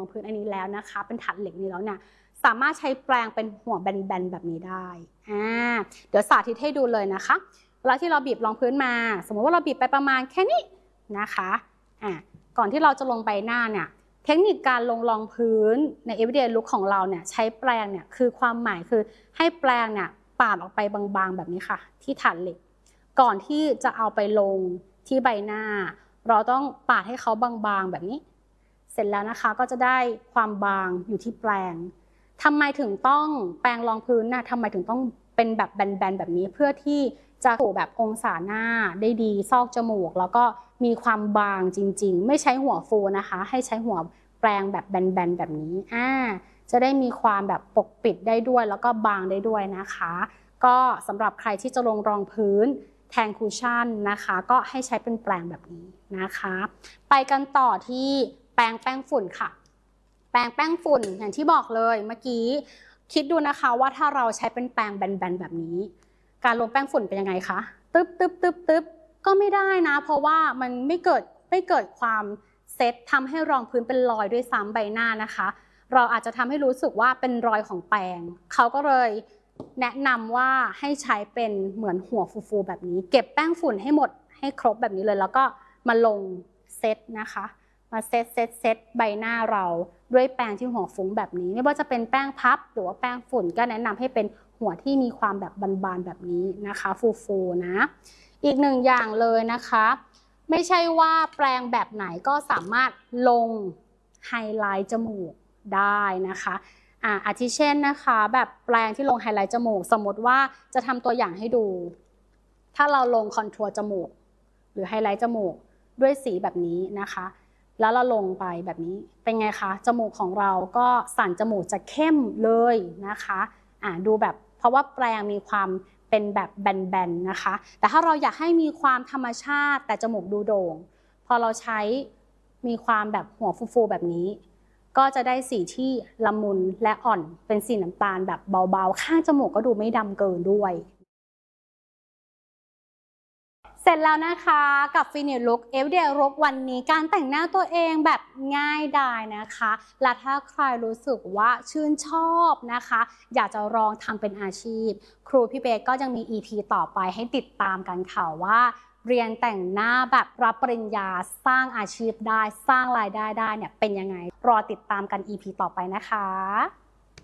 พื้นอันนี้แล้วนะคะเป็นถาดเหล็กนี้แล้วเนี่ยสามารถใช้แปรงเป็นหัวแบนๆแบบนี้ได้เดี๋ยวสาธิตให้ดูเลยนะคะเวลาที่เราบีบรองพื้นมาสมมติว่าเราบีบไปประมาณแค่นี้นะคะก่อนที่เราจะลงใบหน้าเนี่ยเทคนิคการลงรองพื้นใน everyday look ของเราเนี่ยใช้แปรงเนี่ยคือความหมายคือให้แปรงเนี่ยปาดออกไปบางๆแบบนี้ค่ะที่ถาดเหล็กก่อนที่จะเอาไปลงที่ใบหน้าเราต้องปาดให้เขาบางๆแบบนี้เสร็จแล้วนะคะก็จะได้ความบางอยู่ที่แปรงทำไมถึงต้องแปรงรองพื้นนะทำไมถึงต้องเป็นแบบแบนๆแบบนี้เพื่อที่จะถูแบบองศาหน้าได้ดีซอกจมูกแล้วก็มีความบางจริงๆไม่ใช้หัวฟูนะคะให้ใช้หัวแปรงแบบแบนๆแบบนี้จะได้มีความแบบปกปิดได้ด้วยแล้วก็บางได้ด้วยนะคะก็สำหรับใครที่จะลงรองพื้นแทนคุชชั่นนะคะก็ให้ใช้เป็นแปรงแบบนี้นะคะไปกันต่อที่แปรงฝุ่นค่ะแปรงฝุ่นอย่างที่บอกเลยเมื่อกี้คิดดูนะคะว่าถ้าเราใช้เป็นแปรงแบนๆแบบนี้การลงแป้งฝุ่นเป็นยังไงคะตึ๊บก็ไม่ได้นะเพราะว่ามันไม่เกิดความเซตทำให้รองพื้นเป็นรอยด้วยซ้ำใบหน้านะคะเราอาจจะทำให้รู้สึกว่าเป็นรอยของแปรงเขาก็เลยแนะนำว่าให้ใช้เป็นเหมือนหัวฟูๆแบบนี้เก็บแป้งฝุ่นให้หมดให้ครบแบบนี้เลยแล้วก็มาลงเซตนะคะมาเซตใบหน้าเราด้วยแป้งที่หัวฟุ้งแบบนี้ไม่ว่าจะเป็นแป้งพับหรือว่าแป้งฝุ่นก็แนะนำให้เป็นหัวที่มีความแบบบานๆแบบนี้นะคะฟูๆนะอีกหนึ่งอย่างเลยนะคะไม่ใช่ว่าแปรงแบบไหนก็สามารถลงไฮไลท์จมูกได้นะคะอาทิเช่นนะคะแบบแปรงที่ลงไฮไลท์จมูกสมมติว่าจะทำตัวอย่างให้ดูถ้าเราลงคอนทัวร์จมูกหรือไฮไลท์จมูกด้วยสีแบบนี้นะคะแล้วเราลงไปแบบนี้เป็นไงคะจมูกของเราก็สันจมูกจะเข้มเลยนะคะดูแบบเพราะว่าแปรงมีความเป็นแบบแบนๆนะคะแต่ถ้าเราอยากให้มีความธรรมชาติแต่จมูกดูโด่งพอเราใช้มีความแบบหัวฟูๆแบบนี้ก็จะได้สีที่ละมุนและอ่อนเป็นสีน้ำตาลแบบเบาๆข้างจมูกก็ดูไม่ดำเกินด้วยเสร็จแล้วนะคะกับ Finish Look Everyday Look วันนี้การแต่งหน้าตัวเองแบบง่ายดายนะคะและถ้าใครรู้สึกว่าชื่นชอบนะคะอยากจะลองทำเป็นอาชีพครูพี่เบสก็ยังมี EP ต่อไปให้ติดตามกันค่ะว่าเรียนแต่งหน้าแบบรับปริญญาสร้างอาชีพได้สร้างรายได้ได้เนี่ยเป็นยังไงรอติดตามกัน EP ต่อไปนะคะ